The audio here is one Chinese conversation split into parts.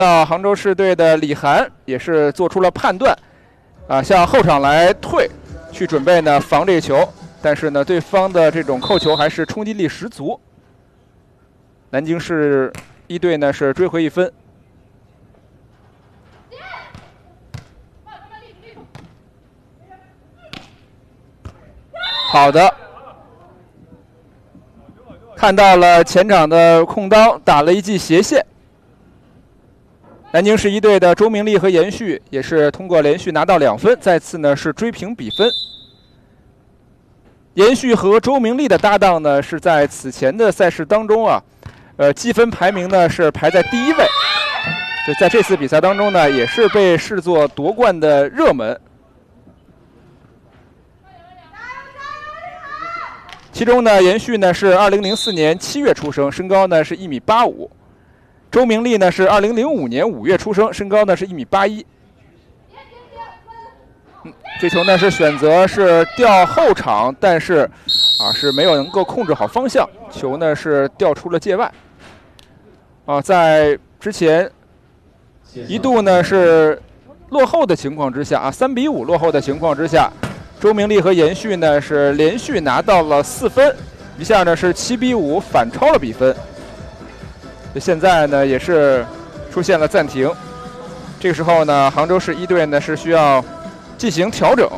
杭州市队的李涵也是做出了判断，向后场来退，去准备呢防这个球，但是呢对方的这种扣球还是冲击力十足。南京市一队呢是追回1分。好的，看到了前场的空当，打了一记斜线。南京市一队的周明丽和严旭也是通过连续拿到2分，再次呢是追平比分。严旭和周明丽的搭档呢是在此前的赛事当中积分排名呢是排在第1位，就在这次比赛当中呢也是被视作夺冠的热门。其中呢，严旭呢是2004年7月出生，身高呢是1.85米。周明丽呢是2005年5月出生，身高呢是1.81米。这球呢是选择是吊后场，但是是没有能够控制好方向，球呢是掉出了界外。在之前一度呢是落后的情况之下3-5落后的情况之下，周明丽和严旭呢是连续拿到了4分，一下呢是7-5反超了比分。现在呢也是出现了暂停，这个时候呢杭州市一队呢是需要进行调整。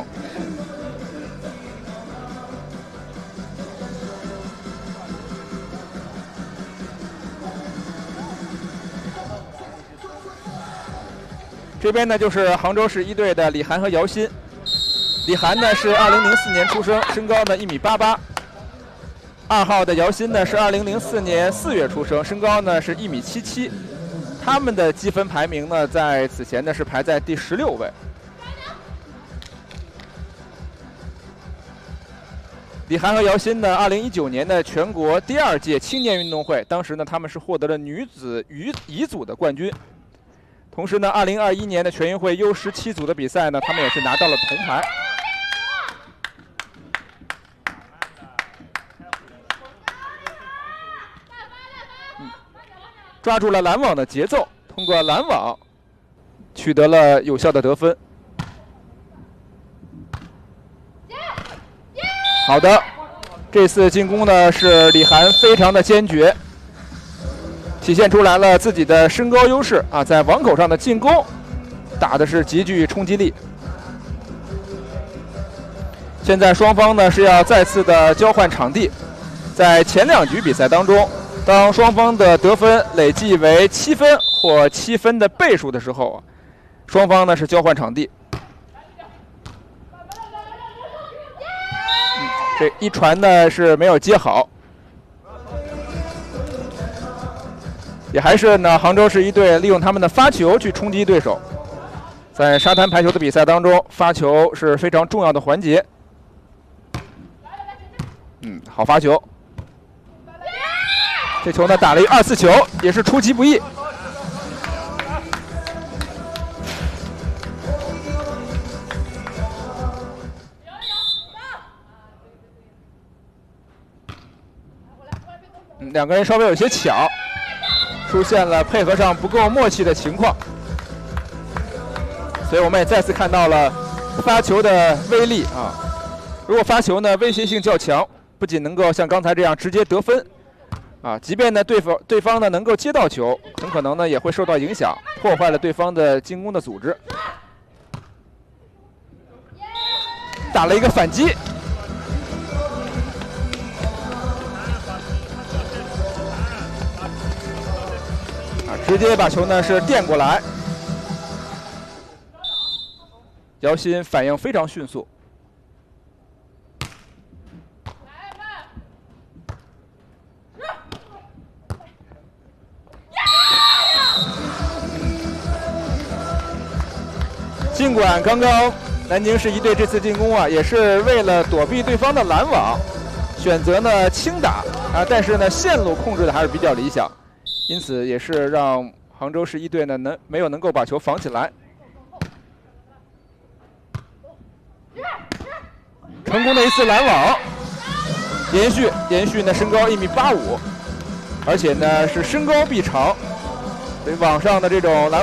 这边呢就是杭州市一队的李涵和姚鑫。李涵呢是2004年出生，身高呢1.88米。2号的姚鑫呢是2004年4月出生，身高呢是1.77米。他们的积分排名呢在此前呢是排在第16位。李涵和姚鑫呢2019年的全国第2届青年运动会，当时呢他们是获得了女子乙组的冠军。同时呢2021年的全运会 U17 组的比赛呢，他们也是拿到了铜牌。抓住了拦网的节奏，通过拦网取得了有效的得分。好的，这次进攻呢是李涵非常的坚决，体现出来了自己的身高优势在网口上的进攻打的是极具冲击力。现在双方呢是要再次的交换场地，在前2局比赛当中，当双方的得分累计为7分或7分的倍数的时候，双方呢是交换场地。这一传呢是没有接好，也还是呢杭州市一队利用他们的发球去冲击对手。在沙滩排球的比赛当中，发球是非常重要的环节。好发球。这球呢打了一2次球，也是出其不意。2个人稍微有些抢，出现了配合上不够默契的情况，所以我们也再次看到了发球的威力如果发球呢威胁性较强，不仅能够像刚才这样直接得分即便呢对方呢能够接到球，很可能呢也会受到影响，破坏了对方的进攻的组织。打了一个反击。直接把球呢是垫过来，姚鑫反应非常迅速。尽管刚刚南京市一队这次进攻也是为了躲避对方的拦网，选择呢轻打但是呢线路控制的还是比较理想。因此也是让杭州市一队呢没有能够把球防起来。成功的一次拦网，延续呢身高1.85米，而且呢是身高臂长， 所以网上的这种篮